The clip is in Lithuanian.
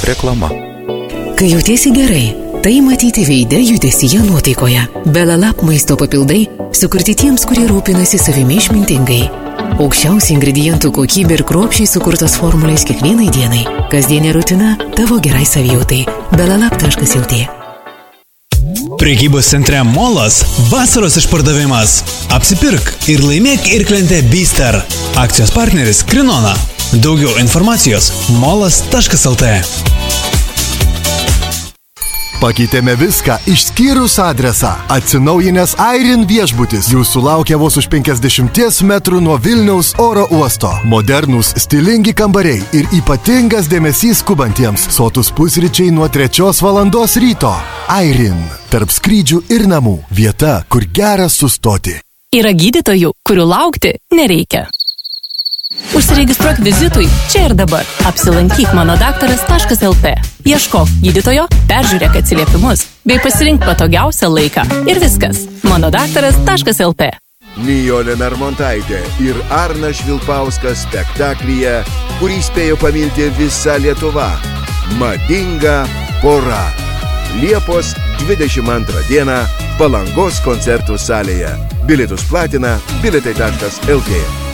Reklama. Kai jautiesi gerai, tai matyti veide, judesyje, nuotaikoje. Belalab maisto papildai sukurti tiems, kurie rūpinasi savimi išmintingai. Aukščiausi ingredientų kokybė ir kruopščiai sukurtos formulės kiekvienai dienai. Kasdienė rutina tavo gerai savijautai. Belalab.lt. Prekybos centre Molas vasaros išpardavimas. Apsipirk ir laimėk irklentę Bister. Akcijos partneris Krinona. Daugiau informacijos molas.lt. Pakeitėme viską išskyrus adresą. Atsinaujinęs Airin viešbutis jūsų laukia vos už 50 metrų nuo Vilniaus oro uosto. Modernūs, stilingi kambariai ir ypatingas dėmesys skubantiems. Sotus pusryčiai nuo 3 valandos ryto. Airin. Tarp skrydžių ir namų. Vieta, kur gera sustoti. Yra gydytojų, kurių laukti nereikia. Užsiregistruok vizitui čia ir dabar. Apsilankyk manodaktaras.lt. Ieškok gydytojo, peržiūrėk atsiliepimus bei pasirink patogiausią laiką. Ir viskas. manodaktaras.lt. Nijolė Narmontaitė ir Arnas Švilpauskas spektaklyje, kurį spėjo pamilti visa Lietuva. Madinga pora. Liepos 22 dieną Palangos koncertų salėje. Bilietus platina bilietai.lt.